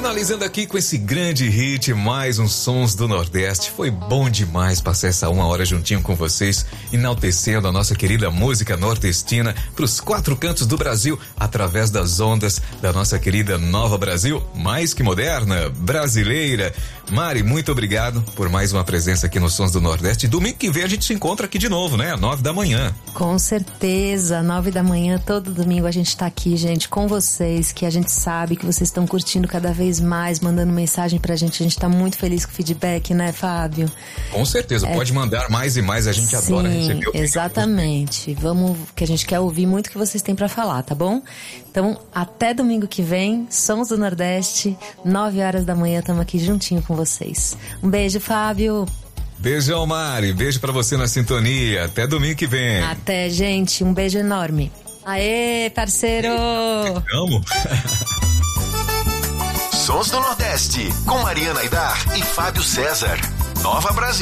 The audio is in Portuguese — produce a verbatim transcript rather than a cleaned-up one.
Finalizando aqui com esse grande hit, mais um Sons do Nordeste. Foi bom demais passar essa uma hora juntinho com vocês, enaltecendo a nossa querida música nordestina pros quatro cantos do Brasil, através das ondas da nossa querida Nova Brasil, mais que moderna, brasileira. Mari, muito obrigado por mais uma presença aqui no Sons do Nordeste. Domingo que vem a gente se encontra aqui de novo, né? Às nove da manhã. Com certeza, nove da manhã, todo domingo a gente tá aqui, gente, com vocês, que a gente sabe que vocês estão curtindo cada vez mais, mandando mensagem pra gente. A gente tá muito feliz com o feedback, né, Fábio? Com certeza, é... pode mandar mais e mais, a gente Sim, adora receber opinião. Exatamente. Vamos, que a gente quer ouvir muito o que vocês têm pra falar, tá bom? Então, até domingo que vem, Sons do Nordeste, nove horas da manhã, estamos aqui juntinho com vocês. Um beijo, Fábio. Beijão, Mari. Beijo pra você na sintonia. Até domingo que vem. Até, gente. Um beijo enorme. Aê, parceiro! Amo. Sons do Nordeste, com Mariana Aidar e Fábio César. Nova Brasil.